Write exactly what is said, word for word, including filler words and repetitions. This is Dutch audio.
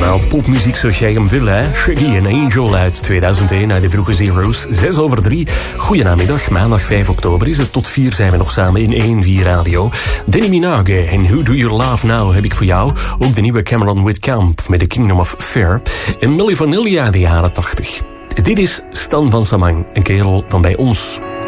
Nou, popmuziek zoals jij hem wil, hè? Shaggy and Angel uit tweeduizend één, uit de vroege Zero's. Zes over drie. Goedenamiddag, maandag vijf oktober is het. Tot vier zijn we nog samen in één vier Radio. Danny Minage en Who Do You Love Now heb ik voor jou. Ook de nieuwe Cameron Whitcamp met The Kingdom of Fair. En Milli Vanilli uit de jaren tachtig. Dit is Stan van Samang, een kerel van bij ons.